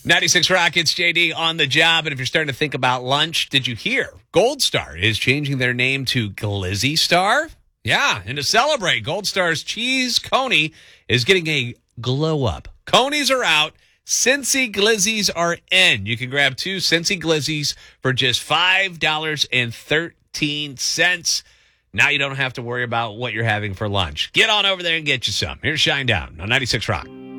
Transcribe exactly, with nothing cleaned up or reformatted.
ninety-six Rockets, J D on the job. And if you're starting to think about lunch, did you hear Gold Star is changing their name to Glizzy Star? Yeah, and to celebrate, Gold Star's Cheese Coney is getting a glow up. Conies are out. Cincy Glizzies are in. You can grab two Cincy Glizzies for just five dollars and thirteen cents. Now you don't have to worry about what you're having for lunch. Get on over there and get you some. Here's Shine Down on ninety-six Rock.